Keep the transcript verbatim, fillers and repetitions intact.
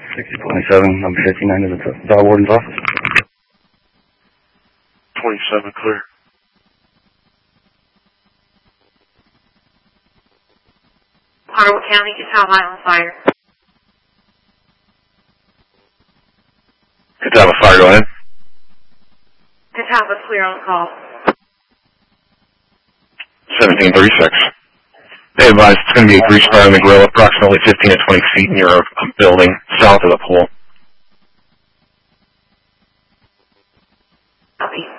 sixty twenty-seven, number fifty-nine to the dog warden's office. twenty-seven, clear. Harwood County, Catawba on fire. Catawba fire, go ahead. Catawba clear on call. seventeen thirty-six. They advise it's going to be a grease fire in the grill, approximately fifteen to twenty feet near a building south of the pool. Copy.